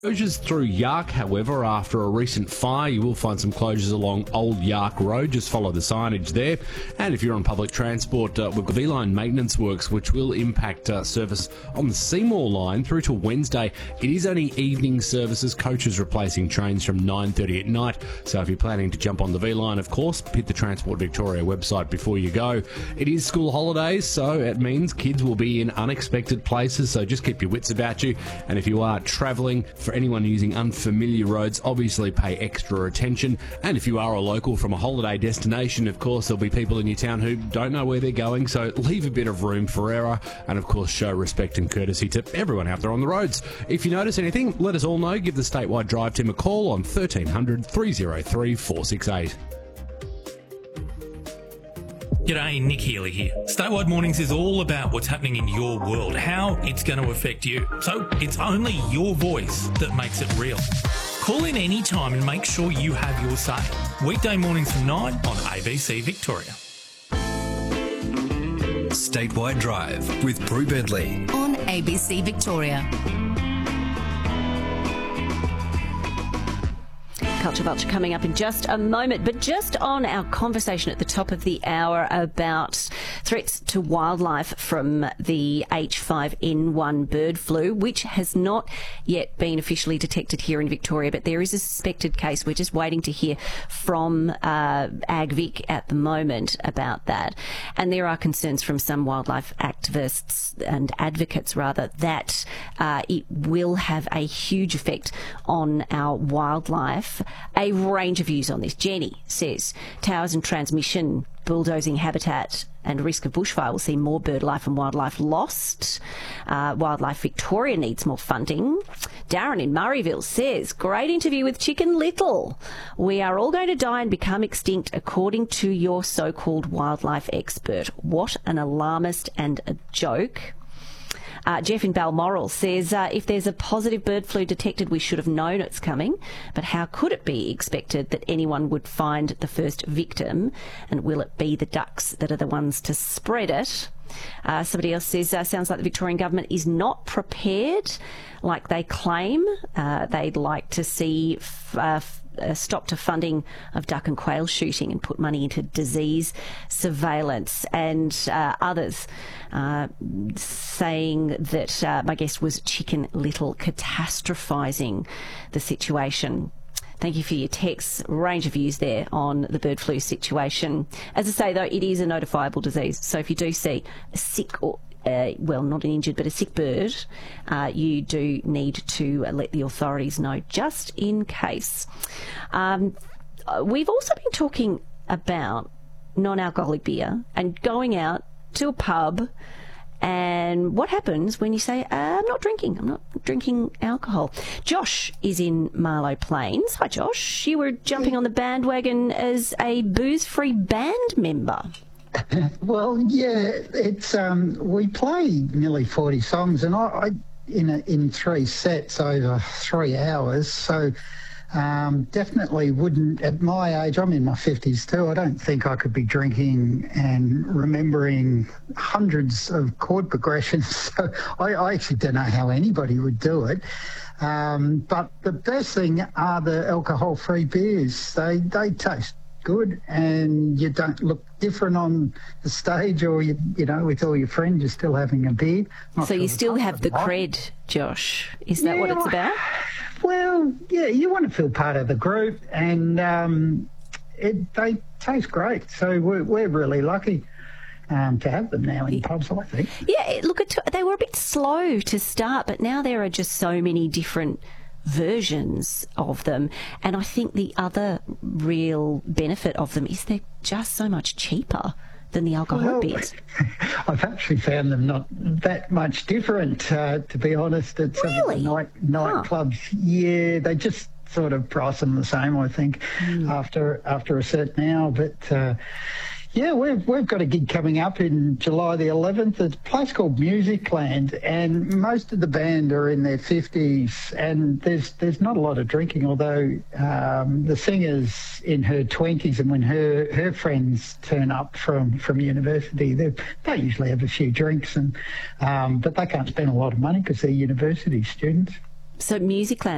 Closures through Yark, however, after a recent fire. You will find some closures along Old Yark Road. Just follow the signage there. And if you're on public transport, we've got V-Line maintenance works, which will impact service on the Seymour line through to Wednesday. It is only evening services, coaches replacing trains from 9:30 at night. So if you're planning to jump on the V-Line, of course, hit the Transport Victoria website before you go. It is school holidays, so it means kids will be in unexpected places. So just keep your wits about you. And if you are travelling, for anyone using unfamiliar roads, obviously pay extra attention. And if you are a local from a holiday destination, of course, there'll be people in your town who don't know where they're going, so leave a bit of room for error and, of course, show respect and courtesy to everyone out there on the roads. If you notice anything, let us all know. Give the Statewide Drive team a call on 1300 303 468. G'day, Nick Healy here. Statewide Mornings is all about what's happening in your world, how it's going to affect you. So it's only your voice that makes it real. Call in any time and make sure you have your say. Weekday mornings from 9 on ABC Victoria. Statewide Drive with Prue Bentley on ABC Victoria. Culture Vulture coming up in just a moment, but just on our conversation at the top of the hour about threats to wildlife from the H5N1 bird flu, which has not yet been officially detected here in Victoria, but there is a suspected case. We're just waiting to hear from AgVic at the moment about that. And there are concerns from some wildlife activists and advocates, rather, that it will have a huge effect on our wildlife. A range of views on this. Jenny says towers and transmission, bulldozing habitat and risk of bushfire will see more bird life and wildlife lost. Wildlife Victoria needs more funding. Darren in Murrayville says, great interview with Chicken Little. We are all going to die and become extinct according to your so-called wildlife expert. What an alarmist and a joke. Jeff in Balmoral says, if there's a positive bird flu detected, we should have known it's coming. But how could it be expected that anyone would find the first victim? And will it be the ducks that are the ones to spread it? Somebody else says, sounds like the Victorian government is not prepared like they claim. They'd like to see a stop to funding of duck and quail shooting and put money into disease surveillance. And others saying that my guest was Chicken Little, catastrophising the situation. Thank you for your texts. Range of views there on the bird flu situation. As I say, though, it is a notifiable disease. So if you do see a sick or well, not an injured, but a sick bird, you do need to let the authorities know, just in case. We've also been talking about non-alcoholic beer and going out to a pub, and what happens when you say, I'm not drinking alcohol. Josh is in Marlow Plains. Hi, Josh. You were jumping on the bandwagon as a booze-free band member. Well, yeah, it's we play nearly 40 songs, and I in 3 sets over 3 hours. So definitely wouldn't, at my age, I'm in my 50s too, I don't think I could be drinking and remembering hundreds of chord progressions. So I actually don't know how anybody would do it. But the best thing are the alcohol-free beers. They taste good, and you don't look different on the stage, or you know, with all your friends, you're still having a beer. So you still have the cred, Josh. Is that what it's about? Well, yeah, you want to feel part of the group, and they taste great. So we're really lucky to have them now in pubs, I think. Yeah, look, they were a bit slow to start, but now there are just so many different versions of them, and I think the other real benefit of them is they're just so much cheaper than the alcohol beers. I've actually found them not that much different, to be honest. At really? Nightclubs, yeah, they just sort of price them the same, I think, after a certain hour. But yeah, we've got a gig coming up in July the 11th at a place called Musicland, and most of the band are in their 50s, and there's not a lot of drinking, although the singer's in her 20s, and when her friends turn up from university, they usually have a few drinks, and but they can't spend a lot of money because they're university students. So Musicland